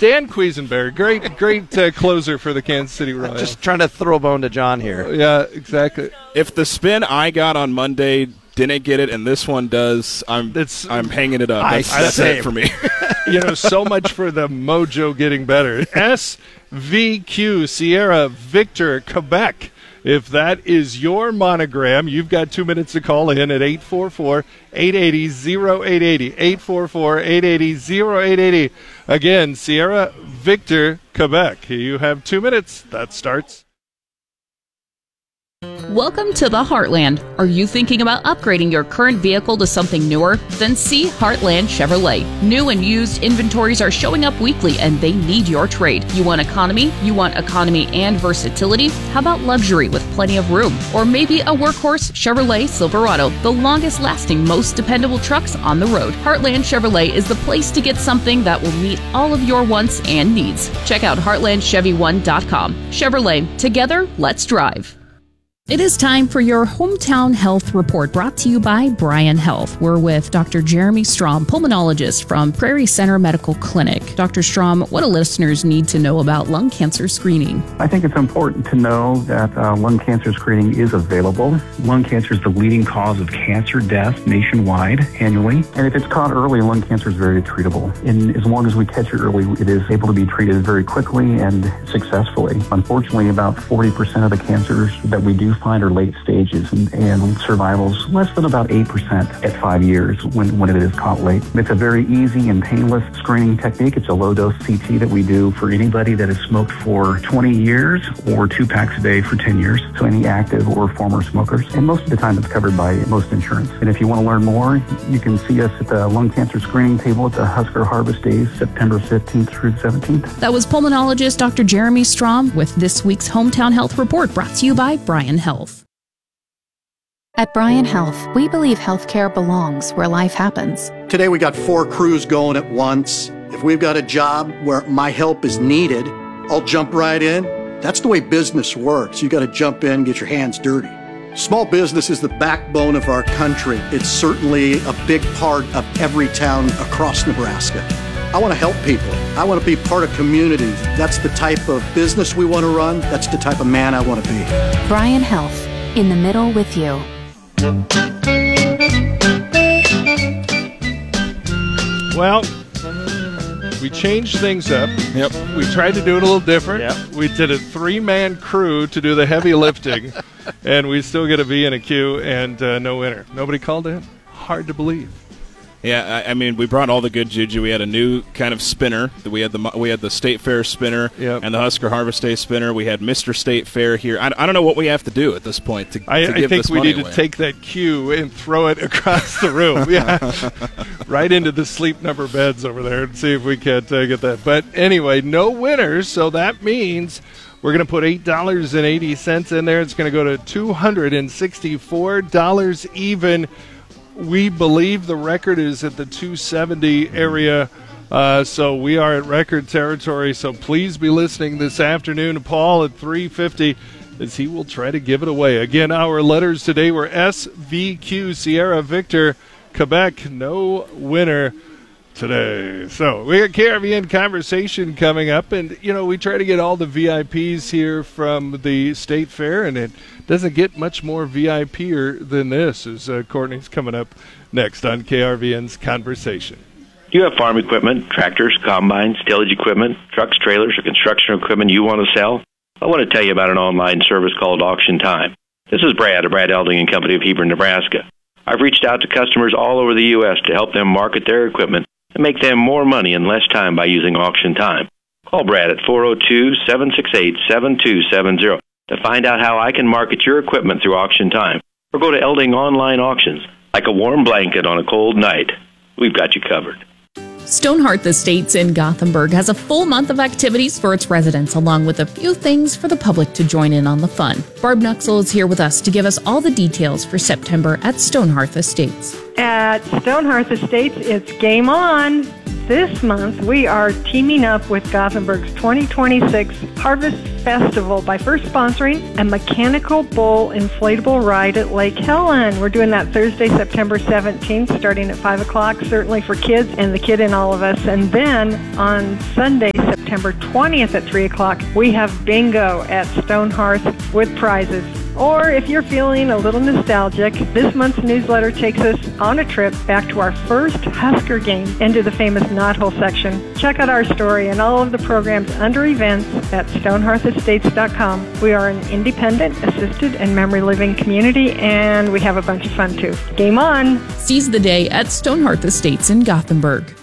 Dan Quisenberry, great closer for the Kansas City Royals. Just trying to throw a bone to John here. Yeah, exactly. If the spin I got on Monday didn't get it, and this one does, I'm hanging it up. That's it for me. So much for the mojo getting better. SVQ, Sierra Victor, Quebec. If that is your monogram, you've got 2 minutes to call in at 844-880-0880. 844-880-0880. Again, Sierra Victor, Quebec. You have 2 minutes. That starts. Welcome to the Heartland. Are you thinking about upgrading your current vehicle to something newer? Then see Heartland Chevrolet. New and used inventories are showing up weekly and they need your trade. You want economy? You want economy and versatility? How about luxury with plenty of room? Or maybe a workhorse Chevrolet Silverado, the longest lasting, most dependable trucks on the road. Heartland Chevrolet is the place to get something that will meet all of your wants and needs. Check out heartlandchevy1.com. Chevrolet, together, let's drive. It is time for your Hometown Health Report, brought to you by Bryan Health. We're with Dr. Jeremy Strom, pulmonologist from Prairie Center Medical Clinic. Dr. Strom, what do listeners need to know about lung cancer screening? I think it's important to know that lung cancer screening is available. Lung cancer is the leading cause of cancer death nationwide annually. And if it's caught early, lung cancer is very treatable. And as long as we catch it early, it is able to be treated very quickly and successfully. Unfortunately, about 40% of the cancers that we do find are late stages, and survival's less than about 8% at 5 years when it is caught late. It's a very easy and painless screening technique. It's a low-dose CT that we do for anybody that has smoked for 20 years or 2 packs a day for 10 years, so any active or former smokers. And most of the time it's covered by most insurance. And if you want to learn more, you can see us at the lung cancer screening table at the Husker Harvest Days, September 15th through 17th. That was pulmonologist Dr. Jeremy Strom with this week's Hometown Health Report, brought to you by Bryan Health. At Bryan Health, we believe healthcare belongs where life happens. Today we got 4 crews going at once. If we've got a job where my help is needed, I'll jump right in. That's the way business works. You got to jump in, get your hands dirty. Small business is the backbone of our country. It's certainly a big part of every town across Nebraska. I want to help people. I want to be part of communities. That's the type of business we want to run. That's the type of man I want to be. Bryan Health, in the middle with you. Well, we changed things up. Yep. We tried to do it a little different. Yep. We did a 3-man crew to do the heavy lifting, and we still get a V and a Q and no winner. Nobody called in. Hard to believe. Yeah, I mean, we brought all the good juju. We had a new kind of spinner. We had the State Fair spinner and the Husker Harvest Day spinner. We had Mr. State Fair here. I don't know what we have to do at this point to give this money away. I think we need to take that cue and throw it across the room. Yeah, right into the sleep number beds over there and see if we can't get that. But anyway, no winners, so that means we're going to put $8.80 in there. It's going to go to $264 even. We believe the record is at the 270 area, so we are at record territory. So please be listening this afternoon to Paul at 3:50 as he will try to give it away. Again, our letters today were SVQ, Sierra Victor, Quebec. No winner today. So we got KRVN Conversation coming up, and we try to get all the VIPs here from the State Fair, and it doesn't get much more VIPer than this, as Courtney's coming up next on KRVN's Conversation. Do you have farm equipment, tractors, combines, tillage equipment, trucks, trailers, or construction equipment you want to sell? I want to tell you about an online service called Auction Time. This is Brad of Brad Elding and Company of Hebron, Nebraska. I've reached out to customers all over the U.S. to help them market their equipment and make them more money in less time by using Auction Time. Call Brad at 402-768-7270 to find out how I can market your equipment through Auction Time. Or go to Elding Online Auctions. Like a warm blanket on a cold night, we've got you covered. Stonehearth Estates in Gothenburg has a full month of activities for its residents, along with a few things for the public to join in on the fun. Barb Nuxel is here with us to give us all the details for September at Stonehearth Estates. At Stonehearth Estates, it's game on. This month, we are teaming up with Gothenburg's 2026 Harvest Festival by first sponsoring a mechanical bull inflatable ride at Lake Helen. We're doing that Thursday, September 17th, starting at 5 o'clock, certainly for kids and the kid in all of us. And then on Sunday, September 20th at 3 o'clock, we have bingo at Stone Hearth with prizes. Or if you're feeling a little nostalgic, this month's newsletter takes us on a trip back to our first Husker game into the famous Knothole section. Check out our story and all of the programs under events at stonehearthestates.com. We are an independent, assisted, and memory living community, and we have a bunch of fun too. Game on! Seize the day at Stonehearth Estates in Gothenburg.